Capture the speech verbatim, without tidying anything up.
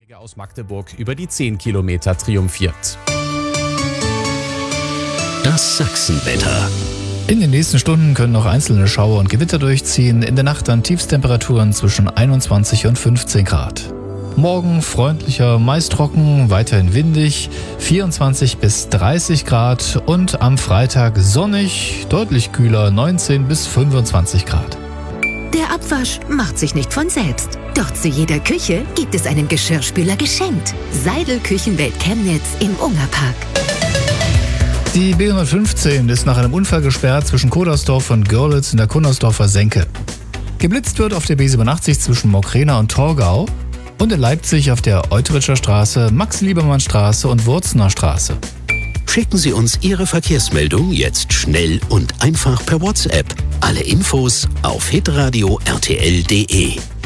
Aus Magdeburg über die zehn Kilometer triumphiert. Das Sachsenwetter. In den nächsten Stunden können noch einzelne Schauer und Gewitter durchziehen. In der Nacht dann Tiefstemperaturen zwischen einundzwanzig und fünfzehn Grad. Morgen freundlicher, meist trocken, weiterhin windig, vierundzwanzig bis dreißig Grad. Und am Freitag sonnig, deutlich kühler, neunzehn bis fünfundzwanzig Grad. Der Abwasch macht sich nicht von selbst. Doch zu jeder Küche gibt es einen Geschirrspüler geschenkt. Seidel Küchenwelt Chemnitz im Ungerpark. Die B hundertfünfzehn ist nach einem Unfall gesperrt zwischen Kodersdorf und Görlitz in der Kunnersdorfer Senke. Geblitzt wird auf der B siebenundachtzig zwischen Mockrena und Torgau und in Leipzig auf der Euteritscher Straße, Max-Liebermann-Straße und Wurzener Straße. Schicken Sie uns Ihre Verkehrsmeldung jetzt schnell und einfach per WhatsApp. Alle Infos auf hitradio punkt r t l punkt d e.